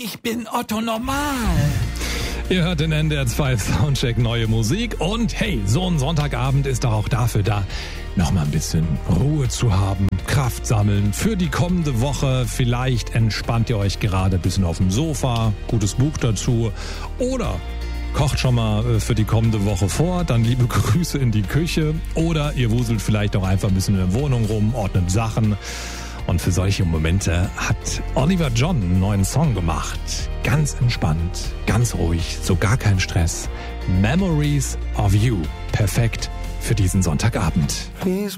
Ich bin Otto Normal. Ihr hört den NDR 2 Soundcheck Neue Musik und hey, so ein Sonntagabend ist doch auch dafür da, nochmal ein bisschen Ruhe zu haben, Kraft sammeln für die kommende Woche. Vielleicht entspannt ihr euch gerade ein bisschen auf dem Sofa, gutes Buch dazu oder kocht schon mal für die kommende Woche vor, dann liebe Grüße in die Küche oder ihr wuselt vielleicht auch einfach ein bisschen in der Wohnung rum, ordnet Sachen. Und für solche Momente hat Oliver John einen neuen Song gemacht. Ganz entspannt, ganz ruhig, so gar kein Stress. Memories of You. Perfekt für diesen Sonntagabend. He's